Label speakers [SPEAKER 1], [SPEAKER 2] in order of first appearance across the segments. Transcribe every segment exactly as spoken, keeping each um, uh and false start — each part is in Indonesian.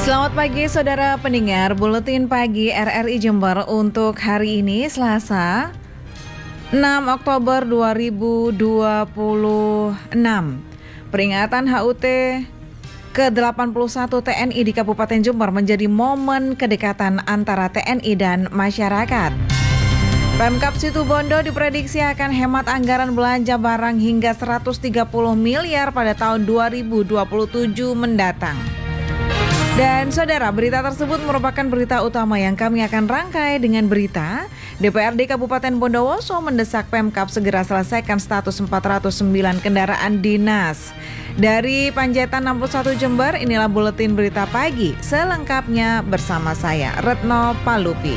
[SPEAKER 1] Selamat pagi saudara pendengar Buletin Pagi R R I Jember untuk hari ini Selasa enam Oktober dua ribu dua puluh enam. Peringatan H U T ke delapan puluh satu T N I di Kabupaten Jember menjadi momen kedekatan antara T N I dan masyarakat. Pemkab Situbondo diprediksi akan hemat anggaran belanja barang hingga seratus tiga puluh miliar pada tahun dua ribu dua puluh tujuh mendatang. Dan saudara, berita tersebut merupakan berita utama yang kami akan rangkai dengan berita D P R D Kabupaten Bondowoso mendesak Pemkab segera selesaikan status empat ratus sembilan kendaraan dinas. Dari Panjaitan enam puluh satu Jember, inilah Buletin Berita Pagi. Selengkapnya bersama saya, Retno Palupi.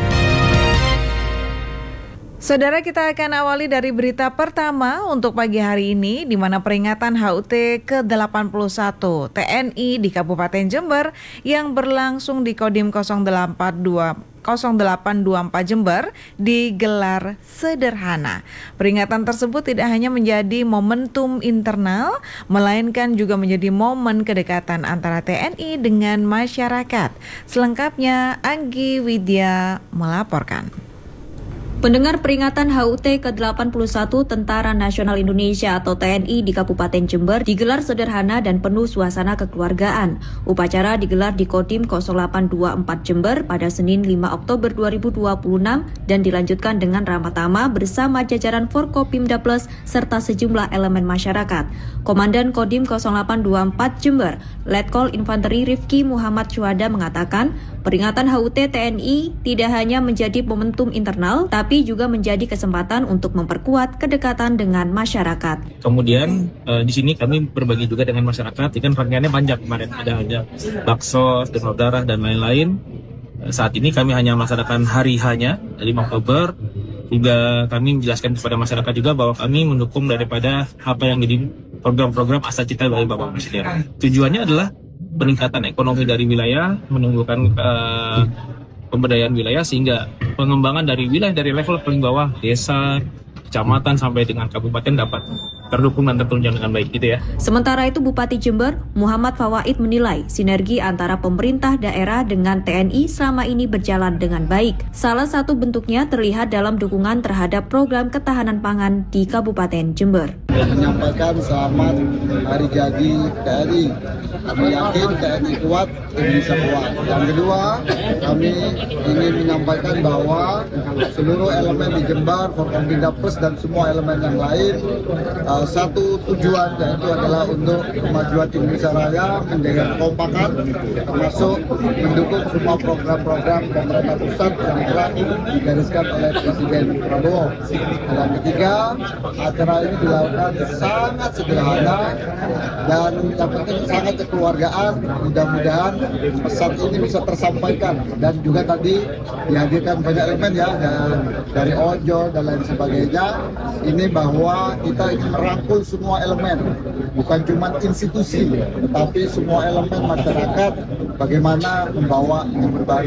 [SPEAKER 1] Saudara, kita akan awali dari berita pertama untuk pagi hari ini, di mana peringatan H U T ke delapan puluh satu T N I di Kabupaten Jember yang berlangsung di Kodim nol delapan dua nol delapan dua empat Jember digelar sederhana. Peringatan tersebut tidak hanya menjadi momentum internal, melainkan juga menjadi momen kedekatan antara T N I dengan masyarakat. Selengkapnya, Anggi Widya melaporkan.
[SPEAKER 2] Pendengar, peringatan H U T ke delapan puluh satu Tentara Nasional Indonesia atau T N I di Kabupaten Jember digelar sederhana dan penuh suasana kekeluargaan. Upacara digelar di Kodim nol delapan dua empat Jember pada Senin lima Oktober dua ribu dua puluh enam dan dilanjutkan dengan ramah tamah bersama jajaran Forkopimda Plus serta sejumlah elemen masyarakat. Komandan Kodim nol delapan dua empat Jember, Letkol Infanteri Rifki Muhammad Syuhada mengatakan, peringatan H U T T N I tidak hanya menjadi momentum internal, tapi tapi juga menjadi kesempatan untuk memperkuat kedekatan dengan masyarakat.
[SPEAKER 3] Kemudian uh, di sini kami berbagi juga dengan masyarakat, ikan rangkaiannya panjang kemarin, ada ada bakso, donor darah dan lain-lain. Uh, saat ini kami hanya melaksanakan hari hanya lima Oktober, hingga kami menjelaskan kepada masyarakat juga bahwa kami mendukung daripada apa yang jadi program-program asa cita dari Bapak Presiden. Tujuannya adalah peningkatan ekonomi dari wilayah, menumbuhkan uh, pemberdayaan wilayah sehingga pengembangan dari wilayah dari level paling bawah, desa, kecamatan sampai dengan kabupaten dapat terdukung dan tertunjang dengan baik gitu ya.
[SPEAKER 2] Sementara itu Bupati Jember, Muhammad Fawaid menilai sinergi antara pemerintah daerah dengan T N I selama ini berjalan dengan baik. Salah satu bentuknya terlihat dalam dukungan terhadap program ketahanan pangan di Kabupaten Jember.
[SPEAKER 4] Menyampaikan selamat hari jadi T N I. Kami yakin T N I kuat, Indonesia kuat. Yang kedua, kami ingin menyampaikan bahwa seluruh elemen di Jember, Forkopimda Plus dan semua elemen yang lain uh, satu tujuan, yaitu adalah untuk kemajuan Indonesia Raya, menjaga kekompakan, termasuk mendukung semua program-program pemerintah pusat yang telah digariskan oleh Presiden Prabowo. Dan ketiga, acara ini dilakukan sangat sederhana dan yang penting sangat kekeluargaan. Mudah-mudahan pesan ini bisa tersampaikan dan juga tadi dihadirkan banyak elemen ya, dari ojol dan lain sebagainya. Ini bahwa kita ingin merangkul semua elemen, bukan cuma institusi, tetapi semua elemen masyarakat, bagaimana membawa Jember baru.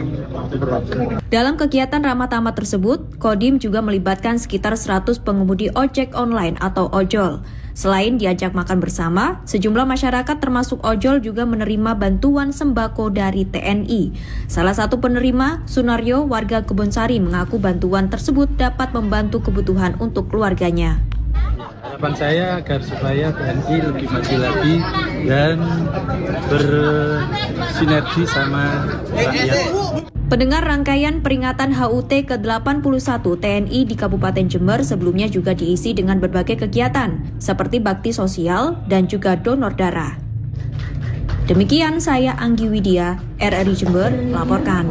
[SPEAKER 2] Dalam kegiatan ramah tamah tersebut, Kodim juga melibatkan sekitar seratus pengemudi ojek online atau ojol. Selain diajak makan bersama, sejumlah masyarakat termasuk ojol juga menerima bantuan sembako dari T N I. Salah satu penerima, Sunaryo, warga Kebonsari, mengaku bantuan tersebut dapat membantu kebutuhan untuk keluarganya.
[SPEAKER 5] Harapan saya agar supaya T N I lebih maju lagi dan bersinergi sama rakyat.
[SPEAKER 2] Pendengar, rangkaian peringatan H U T ke delapan puluh satu T N I di Kabupaten Jember sebelumnya juga diisi dengan berbagai kegiatan seperti bakti sosial dan juga donor darah. Demikian saya Anggi Widya, R R I Jember melaporkan.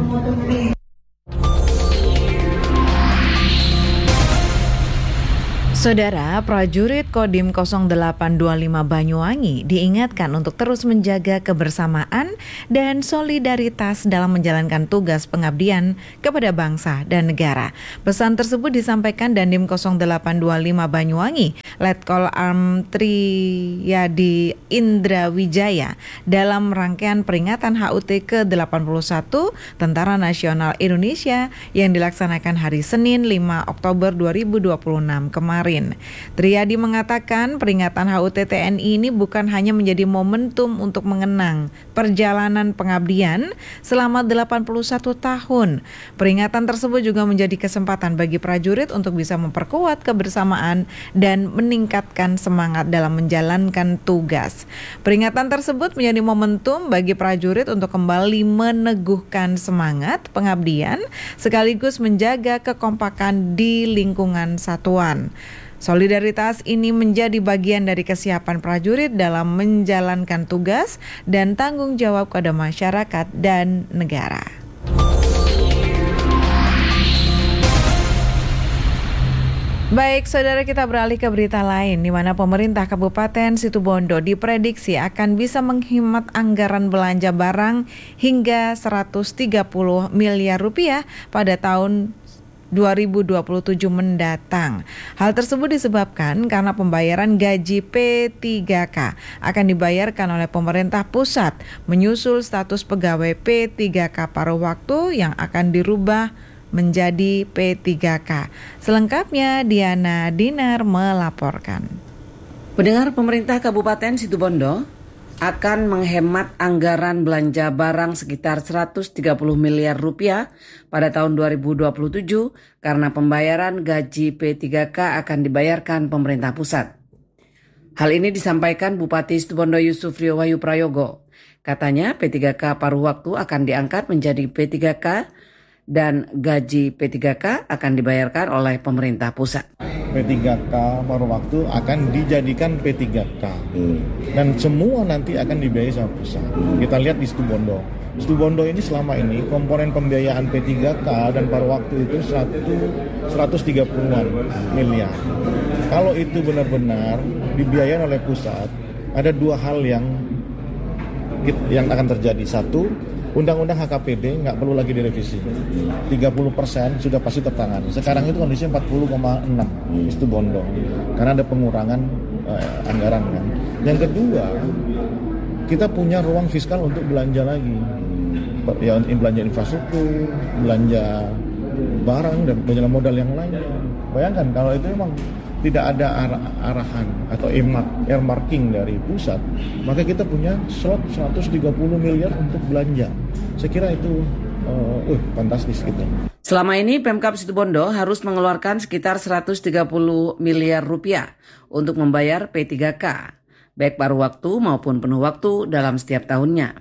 [SPEAKER 1] Saudara, prajurit Kodim nol delapan dua lima Banyuwangi diingatkan untuk terus menjaga kebersamaan dan solidaritas dalam menjalankan tugas pengabdian kepada bangsa dan negara. Pesan tersebut disampaikan Dandim nol delapan dua lima Banyuwangi, Letkol Arm Triyadi Indra Wijaya dalam rangkaian peringatan H U T ke delapan puluh satu Tentara Nasional Indonesia yang dilaksanakan hari Senin lima Oktober dua ribu dua puluh enam kemarin. disiplin. Triadi mengatakan peringatan H U T T N I ini bukan hanya menjadi momentum untuk mengenang perjalanan pengabdian selama delapan puluh satu tahun. Peringatan tersebut juga menjadi kesempatan bagi prajurit untuk bisa memperkuat kebersamaan dan meningkatkan semangat dalam menjalankan tugas. Peringatan tersebut menjadi momentum bagi prajurit untuk kembali meneguhkan semangat pengabdian sekaligus menjaga kekompakan di lingkungan satuan. Solidaritas ini menjadi bagian dari kesiapan prajurit dalam menjalankan tugas dan tanggung jawab kepada masyarakat dan negara. Baik, saudara, kita beralih ke berita lain di mana pemerintah Kabupaten Situbondo diprediksi akan bisa menghemat anggaran belanja barang hingga seratus tiga puluh miliar rupiah pada tahun dua ribu dua puluh tujuh mendatang. Hal tersebut disebabkan karena pembayaran gaji P tiga K akan dibayarkan oleh pemerintah pusat menyusul status pegawai P tiga K paruh waktu yang akan dirubah menjadi P tiga K. Selengkapnya Diana Dinar melaporkan.
[SPEAKER 6] Pendengar, pemerintah Kabupaten Situbondo akan menghemat anggaran belanja barang sekitar seratus tiga puluh miliar rupiah pada tahun dua ribu dua puluh tujuh karena pembayaran gaji P tiga K akan dibayarkan pemerintah pusat. Hal ini disampaikan Bupati Situbondo Yusuf Rio Wahyu Prayogo. Katanya P tiga K paruh waktu akan diangkat menjadi P tiga K dan gaji P tiga K akan dibayarkan oleh pemerintah pusat.
[SPEAKER 7] P tiga K paruh waktu akan dijadikan P tiga K hmm. dan semua nanti akan dibiayai sama pusat. Hmm. Kita lihat di Situbondo. Situbondo ini selama ini komponen pembiayaan P tiga K dan paruh waktu itu seratus tiga puluhan miliar. Kalau itu benar-benar dibiayai oleh pusat, ada dua hal yang yang akan terjadi. Satu, Undang-Undang H K P D nggak perlu lagi direvisi. tiga puluh persen sudah pasti tertangani. Sekarang itu kondisinya empat puluh koma enam itu bondo. Karena ada pengurangan eh, anggaran kan. Yang kedua, kita punya ruang fiskal untuk belanja lagi. Ya, belanja infrastruktur, belanja barang dan belanja modal yang lainnya. Bayangkan kalau itu memang tidak ada arah, arahan atau earmarking dari pusat, maka kita punya slot seratus tiga puluh miliar untuk belanja. Saya kira itu uh, uh, fantastis gitu.
[SPEAKER 6] Selama ini Pemkab Situbondo harus mengeluarkan sekitar seratus tiga puluh miliar rupiah untuk membayar P tiga K, baik paruh waktu maupun penuh waktu dalam setiap tahunnya.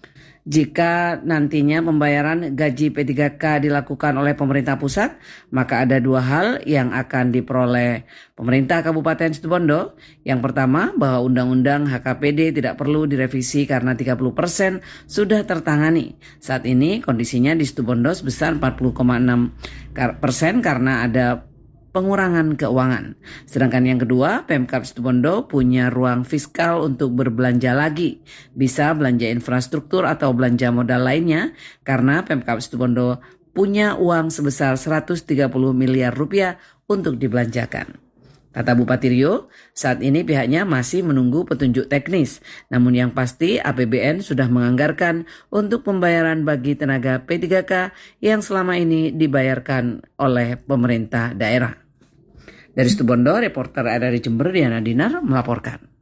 [SPEAKER 6] Jika nantinya pembayaran gaji P tiga K dilakukan oleh pemerintah pusat, maka ada dua hal yang akan diperoleh pemerintah Kabupaten Situbondo. Yang pertama, bahwa Undang-Undang H K P D tidak perlu direvisi karena tiga puluh persen sudah tertangani. Saat ini kondisinya di Situbondo sebesar empat puluh koma enam persen karena ada pengurangan keuangan. Sedangkan yang kedua, Pemkab Situbondo punya ruang fiskal untuk berbelanja lagi. Bisa belanja infrastruktur atau belanja modal lainnya karena Pemkab Situbondo punya uang sebesar seratus tiga puluh miliar rupiah untuk dibelanjakan. Kata Bupati Rio, saat ini pihaknya masih menunggu petunjuk teknis. Namun yang pasti A P B N sudah menganggarkan untuk pembayaran bagi tenaga P tiga K yang selama ini dibayarkan oleh pemerintah daerah. Dari Situbondo, reporter R R I Jember Diana Dinar melaporkan.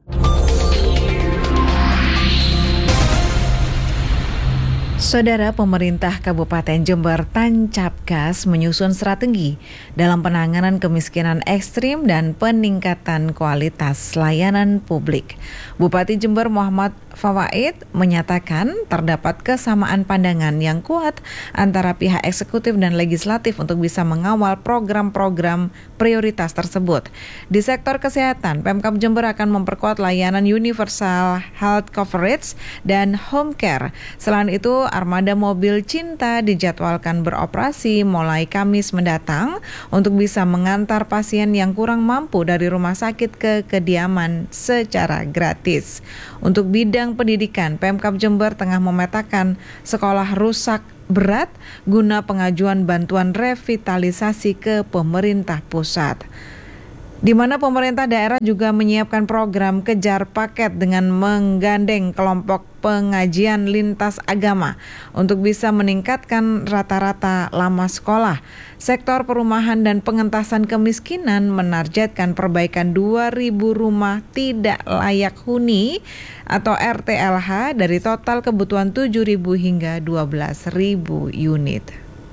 [SPEAKER 1] Saudara, pemerintah Kabupaten Jember tancap gas menyusun strategi dalam penanganan kemiskinan ekstrim dan peningkatan kualitas layanan publik. Bupati Jember Muhammad Fawaid menyatakan terdapat kesamaan pandangan yang kuat antara pihak eksekutif dan legislatif untuk bisa mengawal program-program prioritas tersebut. Di sektor kesehatan, Pemkab Jember akan memperkuat layanan universal health coverage dan home care. Selain itu, armada mobil Cinta dijadwalkan beroperasi mulai Kamis mendatang untuk bisa mengantar pasien yang kurang mampu dari rumah sakit ke kediaman secara gratis. Untuk bidang pendidikan, Pemkab Jember tengah memetakan sekolah rusak berat guna pengajuan bantuan revitalisasi ke pemerintah pusat. di mana pemerintah daerah juga menyiapkan program kejar paket dengan menggandeng kelompok pengajian lintas agama untuk bisa meningkatkan rata-rata lama sekolah. Sektor perumahan dan pengentasan kemiskinan menargetkan perbaikan dua ribu rumah tidak layak huni atau R T L H dari total kebutuhan tujuh ribu hingga dua belas ribu unit.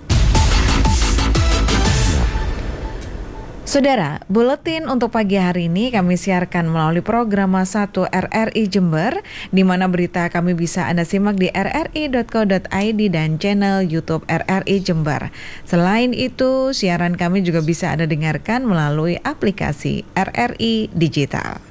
[SPEAKER 1] Saudara, buletin untuk pagi hari ini kami siarkan melalui program satu R R I Jember, di mana berita kami bisa Anda simak di r r i dot co dot i d dan channel YouTube R R I Jember. Selain itu, siaran kami juga bisa Anda dengarkan melalui aplikasi R R I Digital.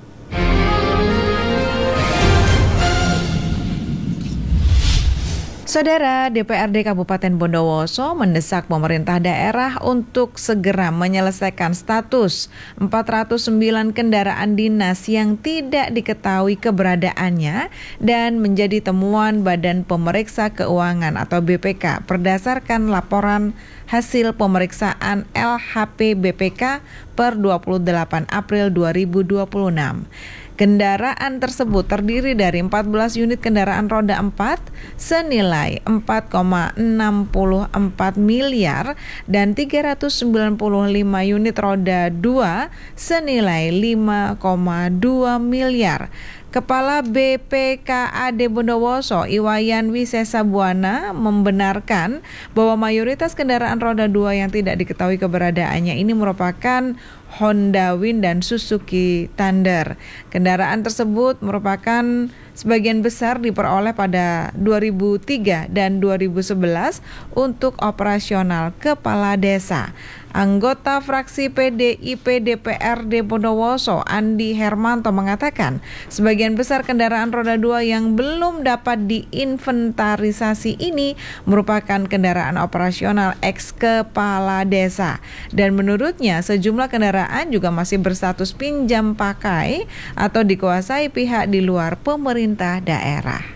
[SPEAKER 1] Saudara, D P R D Kabupaten Bondowoso mendesak pemerintah daerah untuk segera menyelesaikan status empat ratus sembilan kendaraan dinas yang tidak diketahui keberadaannya dan menjadi temuan Badan Pemeriksa Keuangan atau B P K berdasarkan laporan hasil pemeriksaan L H P B P K per dua puluh delapan April dua ribu dua puluh enam. Kendaraan tersebut terdiri dari empat belas unit kendaraan roda empat senilai empat koma enam empat miliar dan tiga ratus sembilan puluh lima unit roda dua senilai lima koma dua miliar. Kepala B P K A D Bondowoso, Iwayan Wisesa Buana, membenarkan bahwa mayoritas kendaraan roda dua yang tidak diketahui keberadaannya ini merupakan Honda Win dan Suzuki Thunder. Kendaraan tersebut merupakan sebagian besar diperoleh pada dua ribu tiga dan dua ribu sebelas untuk operasional kepala desa. Anggota fraksi P D I P D P R D Bondowoso, Andi Hermanto, mengatakan sebagian besar kendaraan roda dua yang belum dapat diinventarisasi ini merupakan kendaraan operasional ex kepala desa. Dan menurutnya sejumlah kendaraan juga masih berstatus pinjam pakai atau dikuasai pihak di luar pemerintah daerah.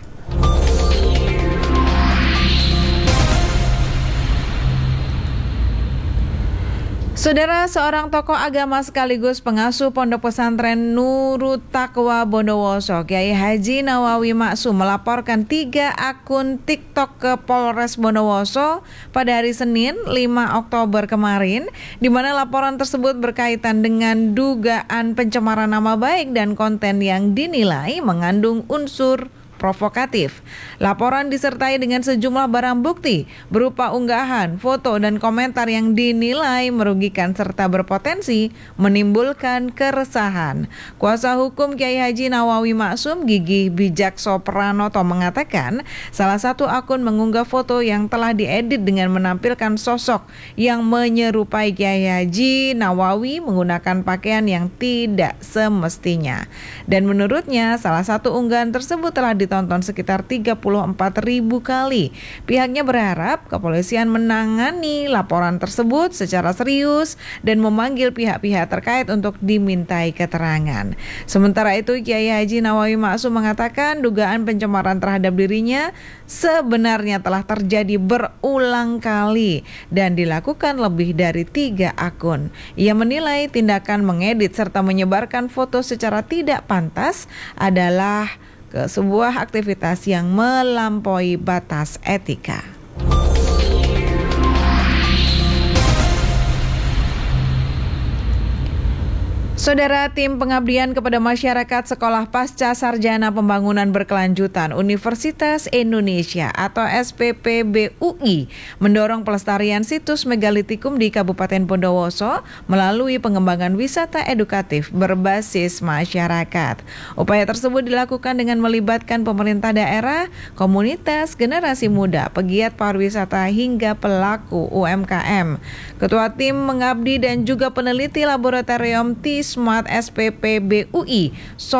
[SPEAKER 1] Saudara, seorang tokoh agama sekaligus pengasuh Pondok Pesantren Nurut Taqwa Bondowoso, Kiai Haji Nawawi Maksum, melaporkan tiga akun TikTok ke Polres Bondowoso pada hari Senin lima Oktober kemarin, di mana laporan tersebut berkaitan dengan dugaan pencemaran nama baik dan konten yang dinilai mengandung unsur provokatif. Laporan disertai dengan sejumlah barang bukti berupa unggahan, foto, dan komentar yang dinilai merugikan serta berpotensi menimbulkan keresahan. Kuasa hukum Kiai Haji Nawawi Maksum, Gigih Bijakso Pranoto, mengatakan salah satu akun mengunggah foto yang telah diedit dengan menampilkan sosok yang menyerupai Kiai Haji Nawawi menggunakan pakaian yang tidak semestinya. Dan menurutnya salah satu unggahan tersebut telah ditonton sekitar tiga puluh empat ribu kali. Pihaknya berharap kepolisian menangani laporan tersebut secara serius dan memanggil pihak-pihak terkait untuk dimintai keterangan. Sementara itu, Kiai Haji Nawawi Maksum mengatakan dugaan pencemaran terhadap dirinya sebenarnya telah terjadi berulang kali dan dilakukan lebih dari tiga akun. Ia menilai tindakan mengedit serta menyebarkan foto secara tidak pantas adalah ke sebuah aktivitas yang melampaui batas etika. Saudara, tim pengabdian kepada masyarakat Sekolah Pasca Sarjana Pembangunan Berkelanjutan Universitas Indonesia atau S P P B U I mendorong pelestarian situs megalitikum di Kabupaten Bondowoso melalui pengembangan wisata edukatif berbasis masyarakat. Upaya tersebut dilakukan dengan melibatkan pemerintah daerah, komunitas, generasi muda, pegiat pariwisata hingga pelaku U M K M. Ketua tim mengabdi dan juga peneliti laboratorium T Smart S P P B U I So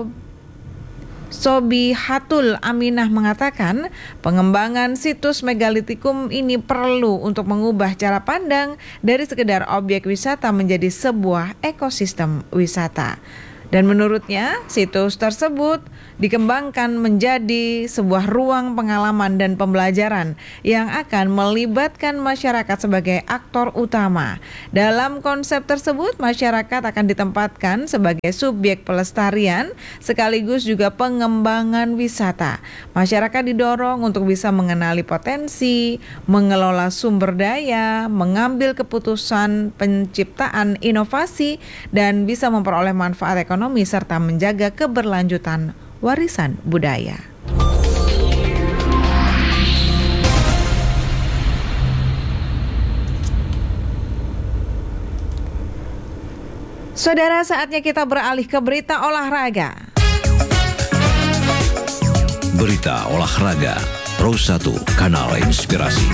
[SPEAKER 1] Sobihatul Aminah mengatakan pengembangan situs megalitikum ini perlu untuk mengubah cara pandang dari sekedar objek wisata menjadi sebuah ekosistem wisata. Dan menurutnya, situs tersebut dikembangkan menjadi sebuah ruang pengalaman dan pembelajaran yang akan melibatkan masyarakat sebagai aktor utama. Dalam konsep tersebut, masyarakat akan ditempatkan sebagai subjek pelestarian sekaligus juga pengembangan wisata. Masyarakat didorong untuk bisa mengenali potensi, mengelola sumber daya, mengambil keputusan penciptaan inovasi, dan bisa memperoleh manfaat ekonomi serta menjaga keberlanjutan warisan budaya. Saudara, saatnya kita beralih ke berita olahraga.
[SPEAKER 8] Berita olahraga, Pro satu, Kanal Inspirasi.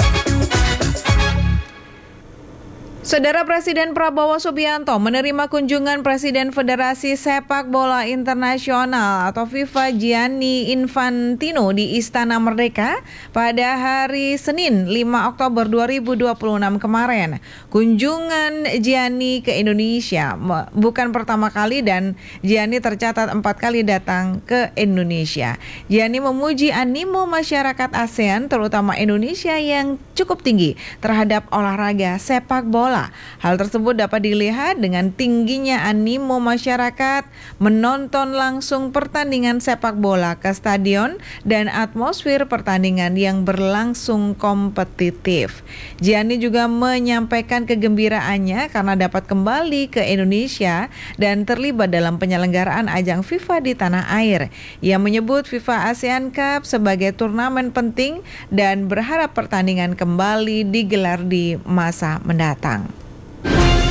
[SPEAKER 1] Saudara, Presiden Prabowo Subianto menerima kunjungan Presiden Federasi Sepak Bola Internasional atau FIFA Gianni Infantino di Istana Merdeka pada hari Senin lima Oktober dua ribu dua puluh enam kemarin. Kunjungan Gianni ke Indonesia bukan pertama kali dan Gianni tercatat empat kali datang ke Indonesia. Gianni memuji animo masyarakat ASEAN terutama Indonesia yang cukup tinggi terhadap olahraga sepak bola. Hal tersebut dapat dilihat dengan tingginya animo masyarakat menonton langsung pertandingan sepak bola ke stadion dan atmosfer pertandingan yang berlangsung kompetitif. Gianni juga menyampaikan kegembiraannya karena dapat kembali ke Indonesia dan terlibat dalam penyelenggaraan ajang FIFA di tanah air. Ia menyebut FIFA ASEAN Cup sebagai turnamen penting dan berharap pertandingan kembali digelar di masa mendatang.